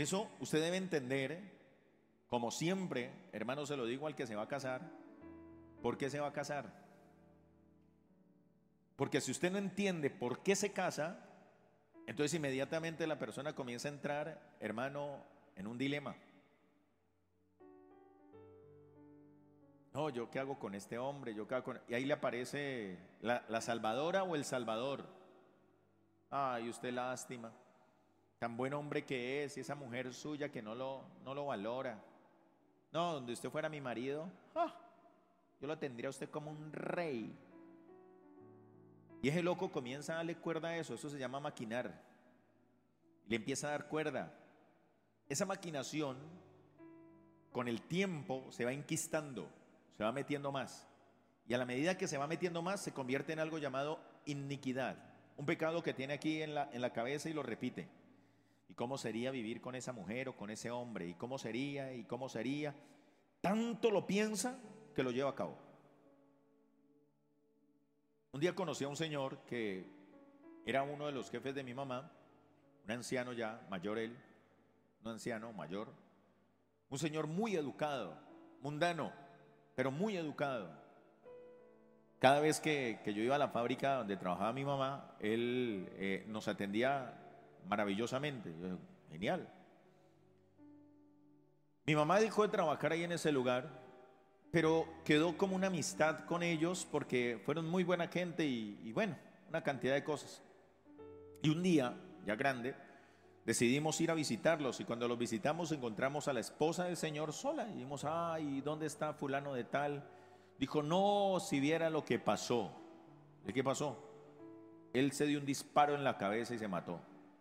eso usted debe entender, como siempre, hermano, se lo digo al que se va a casar, ¿por qué se va a casar? Porque si usted no entiende por qué se casa, entonces inmediatamente la persona comienza a entrar, hermano, en un dilema. No, ¿yo qué hago con este hombre? ¿Yo qué hago con...? Y ahí le aparece la salvadora o el salvador. Ay, usted lástima. Tan buen hombre que es, y esa mujer suya que no lo valora. No, donde usted fuera mi marido, yo lo tendría a usted como un rey. Y ese loco comienza a darle cuerda a eso se llama maquinar. Le empieza a dar cuerda. Esa maquinación, con el tiempo, se va enquistando, se va metiendo más. Y a la medida que se va metiendo más, se convierte en algo llamado iniquidad. Un pecado que tiene aquí en la cabeza y lo repite. ¿Y cómo sería vivir con esa mujer o con ese hombre? ¿Y cómo sería? ¿Y cómo sería? Tanto lo piensa que lo lleva a cabo. Un día conocí a un señor que era uno de los jefes de mi mamá, un anciano ya, mayor él, un anciano mayor, un señor muy educado, mundano, pero muy educado. Cada vez que yo iba a la fábrica donde trabajaba mi mamá, él nos atendía maravillosamente. Yo, genial. Mi mamá dejó de trabajar ahí en ese lugar, pero quedó como una amistad con ellos porque fueron muy buena gente y bueno, una cantidad de cosas. Y un día, ya grande, decidimos ir a visitarlos y cuando los visitamos encontramos a la esposa del señor sola y dijimos, ay, ¿dónde está fulano de tal? Dijo, no, si viera lo que pasó. ¿De qué pasó? Él se dio un disparo en la cabeza y se mató.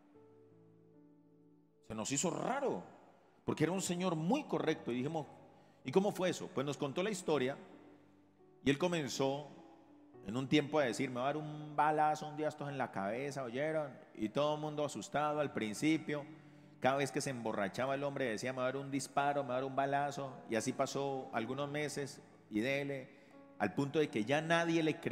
Se nos hizo raro, porque era un señor muy correcto y dijimos, ¿y cómo fue eso? Pues nos contó la historia y él comenzó en un tiempo a decir, me va a dar un balazo un día estos en la cabeza, ¿oyeron? Y todo el mundo asustado al principio. Cada vez que se emborrachaba el hombre decía, me va a dar un disparo, me va a dar un balazo. Y así pasó algunos meses y dele, al punto de que ya nadie le creía.